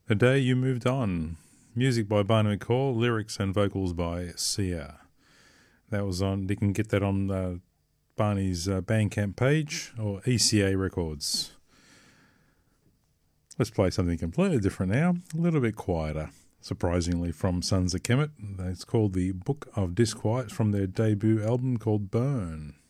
The Day You Moved On. Music by Barney McCall, lyrics and vocals by Sia. That was on, you can get that on Barney's Bandcamp page or ECA Records. Let's play something completely different now, a little bit quieter, surprisingly, from Sons of Kemet. It's called The Book of Disquiet from their debut album called Burn.